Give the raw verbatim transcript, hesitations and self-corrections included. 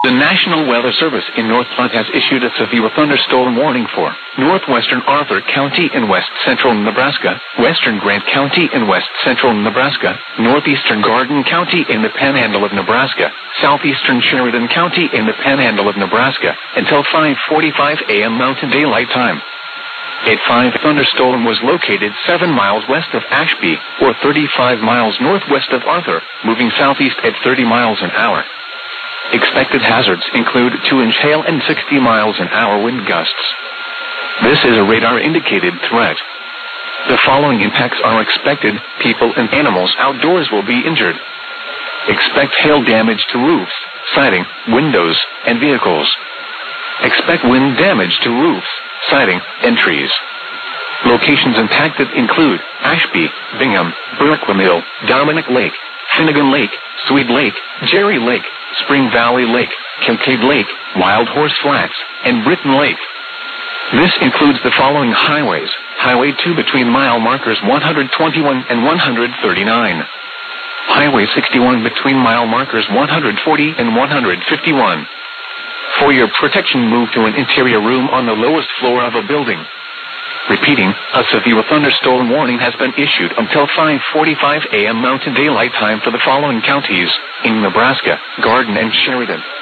The National Weather Service in North Platte has issued a severe thunderstorm warning for northwestern Arthur County in west central Nebraska, western Grant County in west central Nebraska, northeastern Garden County in the Panhandle of Nebraska, southeastern Sheridan County in the Panhandle of Nebraska, until five forty-five a m Mountain Daylight Time. At five, thunderstorm was located seven miles west of Ashby, or thirty-five miles northwest of Arthur, moving southeast at thirty miles an hour. Expected hazards include two-inch hail and sixty miles an hour wind gusts. This is a radar-indicated threat. The following impacts are expected. People and animals outdoors will be injured. Expect hail damage to roofs, siding, windows, and vehicles. Expect wind damage to roofs, siding, and trees. Locations impacted include Ashby, Bingham, Burquamill, Dominic Lake, Finnegan Lake, Swede Lake, Jerry Lake, Spring Valley Lake, Kincaid Lake, Wild Horse Flats, and Britton Lake. This includes the following highways: Highway two between mile markers one hundred twenty-one and one hundred thirty-nine. Highway sixty-one between mile markers one hundred forty and one hundred fifty-one. For your protection, move to an interior room on the lowest floor of a building. Repeating, a severe thunderstorm warning has been issued until five forty-five a m Mountain Daylight Time for the following counties in Nebraska: Garden and Sheridan.